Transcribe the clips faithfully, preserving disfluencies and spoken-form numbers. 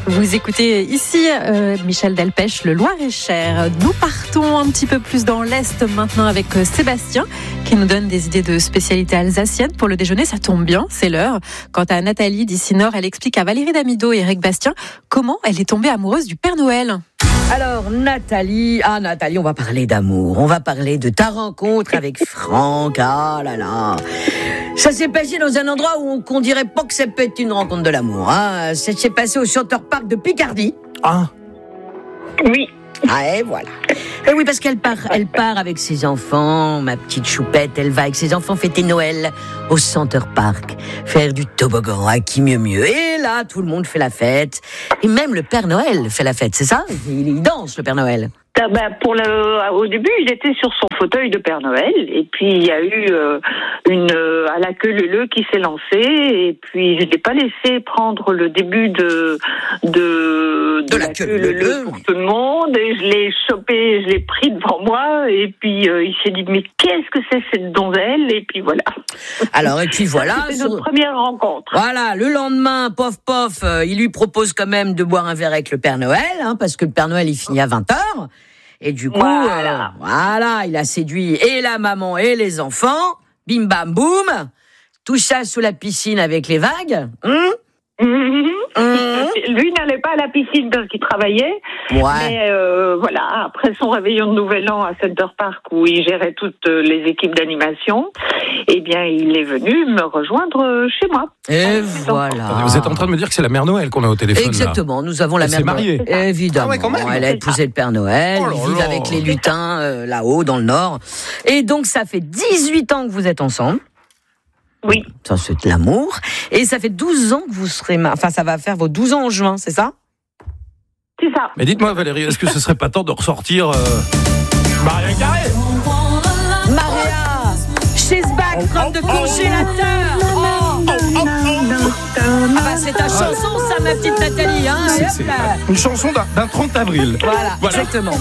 Vous écoutez ici euh, Michel Delpech, le Loir-et-Cher. Nous partons un petit peu plus dans l'Est maintenant avec Sébastien qui nous donne des idées de spécialités alsaciennes pour le déjeuner. Ça tombe bien, c'est l'heure. Quant à Nathalie d'ici Nord, elle explique à Valérie Damido et Eric Bastien comment elle est tombée amoureuse du Père Noël. Alors Nathalie, ah Nathalie, on va parler d'amour, on va parler de ta rencontre avec Franck, ah là là. Ça s'est passé dans un endroit où on, qu'on dirait pas que ça peut être une rencontre de l'amour. Hein. Ça s'est passé au Center Park de Picardie. Ah. Oui. Ah et voilà. Et oui, parce qu'elle part, elle part avec ses enfants, ma petite choupette, elle va avec ses enfants fêter Noël au Center Park, faire du toboggan, à qui mieux mieux. Et là, tout le monde fait la fête. Et même le Père Noël fait la fête, c'est ça ? Il, il danse, le Père Noël. Ben, pour le, au début, il était sur son fauteuil de Père Noël, et puis il y a eu euh, une euh, à la queue leu-leu qui s'est lancée, et puis je l'ai pas laissé prendre le début de de, de, de la, la queue leu-leu pour tout le monde, et je l'ai chopé, je l'ai pris devant moi, et puis euh, il s'est dit mais qu'est-ce que c'est cette donzelle, et puis voilà. Alors et puis voilà. C'était notre première rencontre. Voilà, le lendemain, pof pof, euh, il lui propose quand même de boire un verre avec le Père Noël, hein, parce que le Père Noël il finit à vingt heures. Et du coup, voilà. Euh, voilà, il a séduit et la maman et les enfants. Bim bam boum. Tout ça sous la piscine avec les vagues. Hum Mmh. Mmh. Lui n'allait pas à la piscine parce qu'il travaillait. Ouais. Mais euh, voilà, après son réveillon de Nouvel An à Center Park où il gérait toutes les équipes d'animation, eh bien, il est venu me rejoindre chez moi. Et voilà. Vous êtes en train de me dire que c'est la Mère Noël qu'on a au téléphone. Exactement, là. nous avons la Elle Mère s'est mariée. Noël. Évidemment. Ah ouais, quand même. Elle a épousé le Père Noël, Oh là ils vivent là. avec les lutins euh, là-haut, dans le Nord. Et donc, ça fait dix-huit ans que vous êtes ensemble. Oui. Ça, c'est de l'amour. Et ça fait douze ans que vous serez... Ma... Enfin, ça va faire vos douze ans en juin, c'est ça ? C'est ça. Mais dites-moi, Valérie, est-ce que ce serait pas temps de ressortir euh... Maria Carré ? Maria, she's back from the congélateur. Oh, oh, oh, oh. Ah bah c'est ta chanson, ça, ma petite Nathalie. Hein, c'est, c'est une chanson d'un, d'un trente avril. Voilà, voilà. Exactement.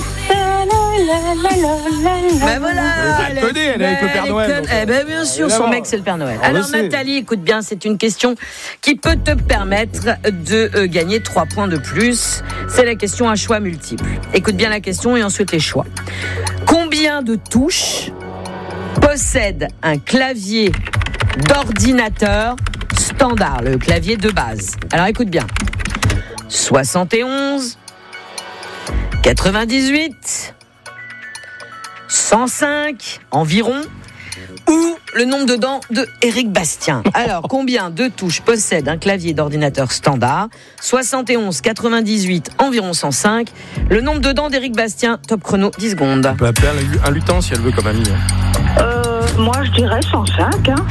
Ben voilà, elle est connue, elle est avec le Père Noël. Eh ben bien sûr, son mec c'est le Père Noël. Alors Nathalie, écoute bien, c'est une question qui peut te permettre de euh, gagner trois points de plus. C'est la question à choix multiples. Écoute bien la question et ensuite les choix. Combien de touches possède un clavier d'ordinateur standard, le clavier de base? Alors écoute bien. soixante et onze, quatre-vingt-dix-huit, cent cinq environ, ou le nombre de dents de Eric Bastien. Alors, combien de touches possède un clavier d'ordinateur standard? soixante et onze, quatre-vingt-dix-huit, environ cent cinq. Le nombre de dents d'Eric Bastien, top chrono, dix secondes. On peut appeler un, un lutin si elle veut comme ami. Hein. Euh, moi, je dirais cent cinq. Hein.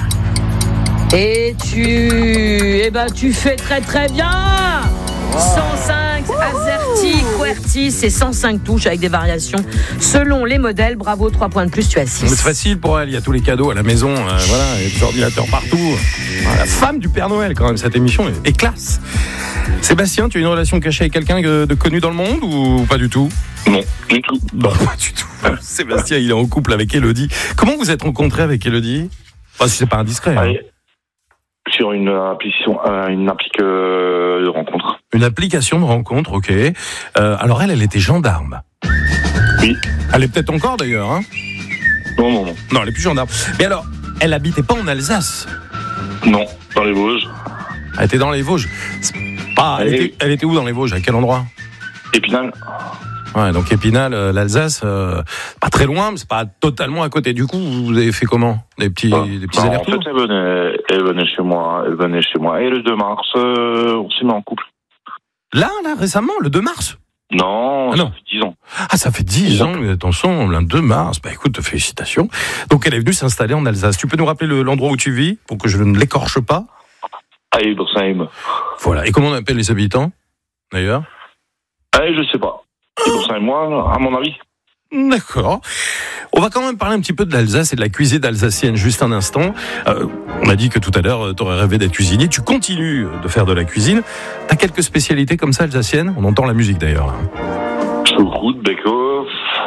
Et tu... Eh ben, tu fais très très bien. cent cinq, AZERTY, QWERTY, c'est cent cinq touches avec des variations selon les modèles. Bravo, trois points de plus, tu as six. Mais c'est facile pour elle, il y a tous les cadeaux à la maison, euh, voilà, il y a des ordinateurs partout. Ah, la femme du Père Noël, quand même, cette émission est, est classe. Sébastien, tu as une relation cachée avec quelqu'un de, de connu dans le monde ou pas du tout? Non, du tout. Non, pas du tout. Sébastien, il est en couple avec Élodie. Comment vous êtes rencontrés avec Élodie? Enfin, si c'est pas indiscret. Hein. Allez. Sur une application, euh, une application euh, de rencontre. Une application de rencontre, ok. Euh, alors elle, elle était gendarme. Oui. Elle est peut-être encore d'ailleurs, hein? Non, non, non. Non, elle est plus gendarme. Mais alors, elle habitait pas en Alsace? Non, dans les Vosges. Elle était dans les Vosges. C'est pas, elle, était, elle était où dans les Vosges? À quel endroit? Épinal. Ouais, donc Épinal, euh, l'Alsace, euh, pas très loin, mais c'est pas totalement à côté. Du coup, vous avez fait comment? Des petits, ah, des petits non, allers-retours? En fait, elle venait, elle venait chez moi, elle venait chez moi. Et le deux mars, euh, on s'est mis en couple. Là, là, récemment, le deux mars? Non, ah, non. ça fait dix ans. Ah, ça fait dix ans que vous êtes ensemble, le deux mars. Bah écoute, félicitations. Donc elle est venue s'installer en Alsace. Tu peux nous rappeler le, l'endroit où tu vis, pour que je ne l'écorche pas? À Ibersheim. Voilà. Et comment on appelle les habitants, d'ailleurs? Eh, je sais pas. Ibersheim, moi, à mon avis. D'accord. On va quand même parler un petit peu de l'Alsace et de la cuisine alsacienne juste un instant. Euh, on a dit que tout à l'heure, tu aurais rêvé d'être cuisinier. Tu continues de faire de la cuisine. Tu as quelques spécialités comme ça alsaciennes? On entend la musique d'ailleurs. Là. Choucroute, bake-off.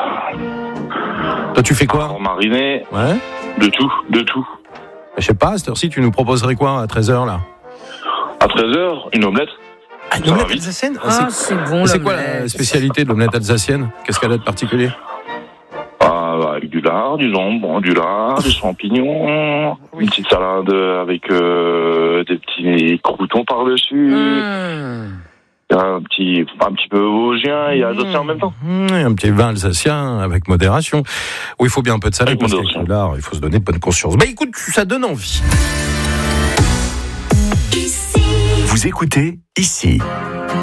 Toi, tu fais quoi? En mariné. Ouais. De tout, de tout. Je sais pas, à cette heure-ci, tu nous proposerais quoi à treize heures là? À treize heures, une omelette. Ah, une omelette alsacienne. Ah, c'est bon. C'est quoi la spécialité de l'omelette alsacienne? Qu'est-ce qu'elle a de particulier? Ah, avec du lard, du jambon, du lard, des champignons, une petite salade avec euh, des petits croûtons par-dessus. Mmh. Un petit, un petit peu vosgien et alsacien en même temps. Mmh, un petit vin alsacien avec modération. Oui, il faut bien un peu de salade parce qu'avec le lard, il faut se donner bonne conscience. Bah écoute, ça donne envie. Vous écoutez Ici.